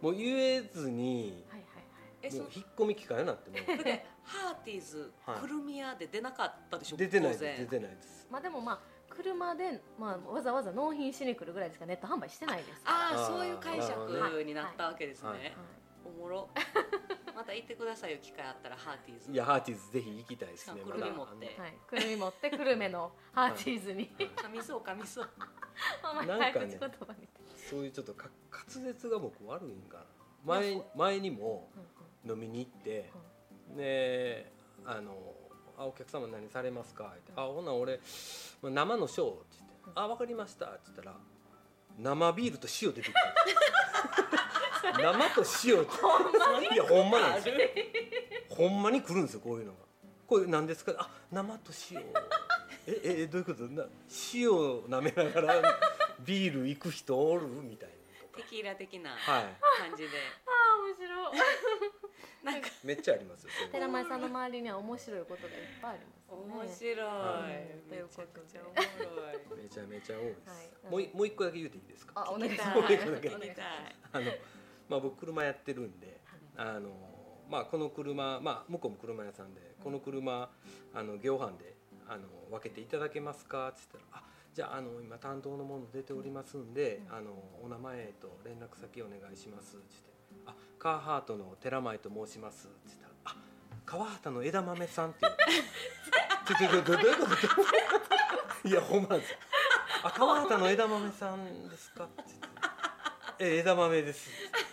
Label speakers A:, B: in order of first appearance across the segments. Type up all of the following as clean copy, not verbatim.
A: もう言えずに、
B: はいはいはい。
A: もう引っ込み機会になっても
C: ハーティーズ、
A: はい
C: くるみ屋で出なかったでしょ。
A: 出てないです
C: 当然
A: 出てないです。
B: まあでもまあ車で、まあ、わざわざ納品しに来るぐらいですか。ネット販売してないですから。
C: ああ、
A: あー
C: そういう解
A: なるほど
C: 釈になったわけですね、
A: はいはい
B: はい
C: おもろまた行ってくださいよ、機会あったら。ハーティーズ
A: いやハーティーズぜひ行きたいですね。
C: くるみ持って
B: はい、くるみ持ってくるめのハーティーズに、
C: 噛みそう噛みそう
B: お前
A: なんかね
B: 早口言葉みたい
A: そういうちょっと滑舌が僕悪いんかな。前にも飲みに行って、でお客様何されますか?」って「ほな俺生のショー」って言って「分かりました」って言ったら生ビールと塩出てきた生と塩っていやほんまなんですよ。ほんまに来るんですよ、こういうのが。これ何ですか?生と塩どういうこと?塩舐めながらビール行く人おるみたいなとか。
C: テキーラ的な
A: はい
C: 感じで、
B: あ面白い
C: なんか
A: めっちゃありますよ。そういうの
B: 寺前さんの周りには面白いことがいっぱいありますね。
C: 面白い、
A: はい
C: めちゃくちゃおもろい
A: めちゃめちゃ多いです、
B: はい
A: もう一個だけ言うていいですか。
B: あお願いします。
A: もう一個だけ
C: 聞きたい。
A: 僕車やってるんで、この車、向こうも車屋さんで、この車業販で分けていただけますかって言ったら「じゃあ今担当の者出ておりますんで、お名前と連絡先お願いします」って言って「カーハートの寺前と申します」って言ったら「川畑の枝豆さん」って言うどういうこといやほんまなんですよ。川畑の枝豆さんですかって言って枝豆です。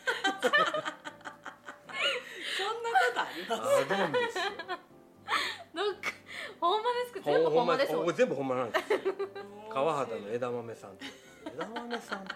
C: そんなことあります
A: どんですよ。
B: なんかほんまですか？全部ほんまですもん。
A: 全部ほんまなんですよ。川畑の枝豆さんって枝豆さんって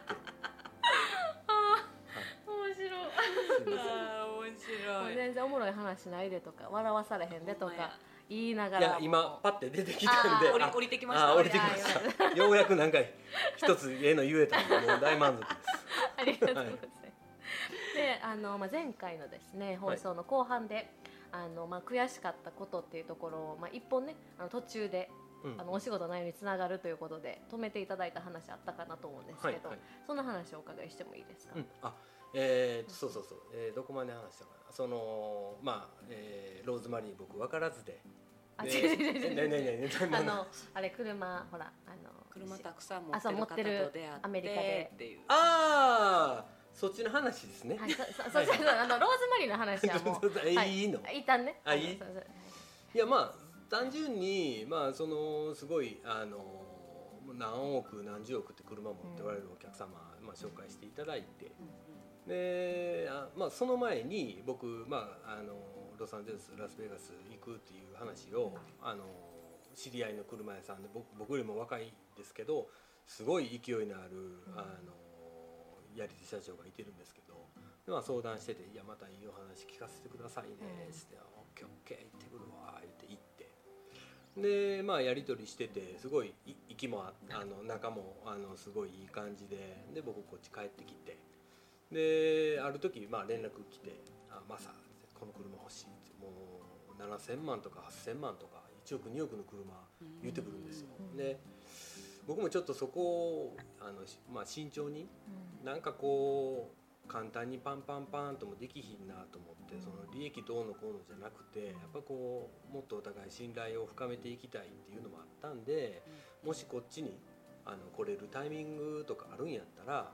B: 面白い。
C: 面白い。
B: 全然おもろい話ないでとか笑わされへんでとか
C: ほんまや
B: 言いなが
A: い
B: ら
A: や今パッて出てきたんで
C: 降りてきました
A: 降りてきましたようやくなんか一つ言えたんでもう大満足です。
B: ありがとうございます。で前回のですね放送の後半で、悔しかったことっていうところを、一本ね途中で、お仕事内容につながるということで止めていただいた話あったかなと思うんですけど、その話をお伺いしてもいいですか？
A: そう、どこまで話したかな。ローズマリー僕分からずで。
B: 違うあれ車ほら
C: 車たくさん持
B: 持ってる
C: ってる方と出会って
B: アメリカで
C: っていう。
A: そっちの話ですね。
B: はい、ローズマリーの話はもう
A: いいの
B: 一旦ね。
A: いいいや単純にすごい何億何十億って車持っておられるお客様、紹介していただいて、でその前に僕、ロサンゼルスラスベガス行くっていう話を知り合いの車屋さんで僕よりも若いですけどすごい勢いのあるやり手社長がいてるんですけど、相談してて「いやまたいいお話聞かせてくださいね」って「オッケーオッケー行ってくるわ」言って行ってでやり取りしててすごい息も仲もすごいいい感じで僕こっち帰ってきてである時連絡来て「マサこの車欲しい」ってもう7000万とか8000万とか1億2億の車言ってくるんですよ。で僕もちょっとそこを慎重になんかこう簡単にパンパンパンともできひんなと思ってその利益どうのこうのじゃなくてやっぱこうもっとお互い信頼を深めていきたいっていうのもあったんでもしこっちに来れるタイミングとかあるんやったら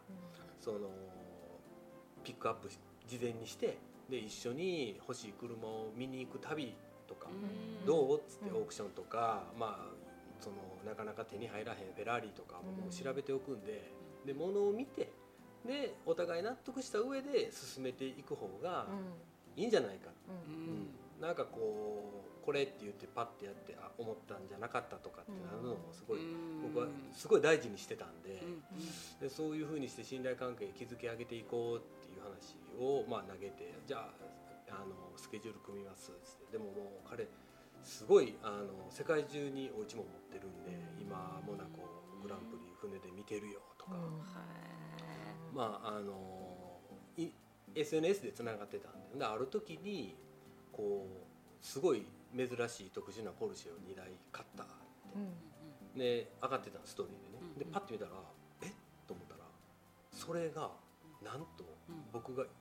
A: ピックアップ事前にしてで一緒に欲しい車を見に行く旅とかどうっつってオークションとかなかなか手に入らへんフェラーリとかも調べておくんで物を見てでお互い納得した上で進めていく方がいいんじゃないか、なんかこれって言ってパッてやって思ったんじゃなかったとかってなるのもすごい僕はすごい大事にしてたんでそういうふうにして信頼関係築き上げていこうっていう話を投げてじゃあスケジュール組みますってでももう彼すごい世界中にお家も持ってるんで今モナコグランプリ船で見てるよとか、SNS でつながってたんである時にこうすごい珍しい特殊なポルシェを2台買ったって、で上がってたストーリーでねでパッて見たらと思ったらそれがなんと僕が